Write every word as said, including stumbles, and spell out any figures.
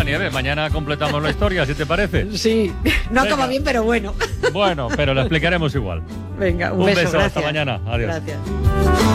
Nieves. Mañana completamos la historia, si te parece. Sí, no Venga. acaba bien, pero bueno. Bueno, pero lo explicaremos igual. Venga, un, Un beso, beso, hasta gracias. mañana. Adiós. Gracias.